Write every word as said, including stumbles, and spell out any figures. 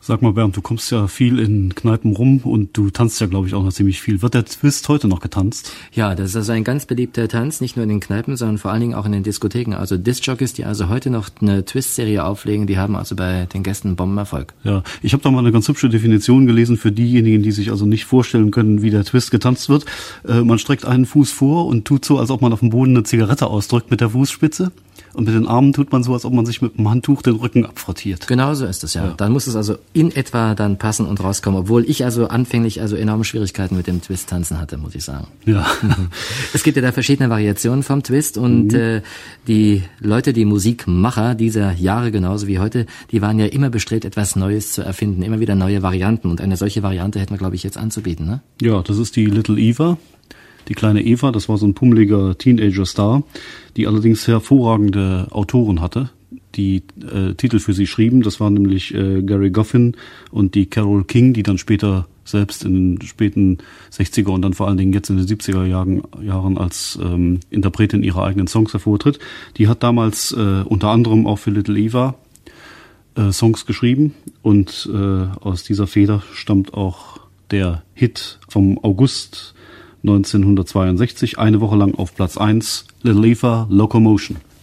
Sag mal, Bernd, du kommst ja viel in Kneipen rum und du tanzt ja, glaube ich, auch noch ziemlich viel. Wird der Twist heute noch getanzt? Ja, das ist also ein ganz beliebter Tanz, nicht nur in den Kneipen, sondern vor allen Dingen auch in den Diskotheken. Also Disc-Jockeys, die also heute noch eine Twist-Serie auflegen, die haben also bei den Gästen Bombenerfolg. Ja, ich habe da mal eine ganz hübsche Definition gelesen für diejenigen, die sich also nicht vorstellen können, wie der Twist getanzt wird. Äh, man streckt einen Fuß vor und tut so, als ob man auf dem Boden eine Zigarette ausdrückt mit der Fußspitze. Und mit den Armen tut man so, als ob man sich mit dem Handtuch den Rücken abfrottiert. Genau so ist es, ja. ja. Dann muss es also in etwa dann passen und rauskommen, obwohl ich also anfänglich also enorme Schwierigkeiten mit dem Twist-Tanzen hatte, muss ich sagen. Ja. Es gibt ja da verschiedene Variationen vom Twist und mhm. äh, die Leute, die Musikmacher dieser Jahre genauso wie heute, die waren ja immer bestrebt, etwas Neues zu erfinden, immer wieder neue Varianten. Und eine solche Variante hätten wir, glaube ich, jetzt anzubieten, ne? Ja, das ist die Little Eva. Die kleine Eva, das war so ein pummeliger Teenager-Star, die allerdings hervorragende Autoren hatte, die äh, Titel für sie schrieben. Das waren nämlich äh, Gary Goffin und die Carole King, die dann später selbst in den späten sechziger und dann vor allen Dingen jetzt in den siebziger Jahren, Jahren als ähm, Interpretin ihrer eigenen Songs hervortritt. Die hat damals äh, unter anderem auch für Little Eva äh, Songs geschrieben und äh, aus dieser Feder stammt auch der Hit vom August neunzehnhundertzweiundsechzig, eine Woche lang auf Platz eins, Little Eva, Locomotion.